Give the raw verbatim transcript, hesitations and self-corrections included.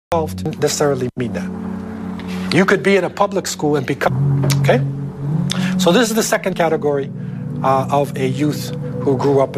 involved doesn't necessarily mean that. You could be in a public school and become, okay? So this is the second category uh, of a youth who grew up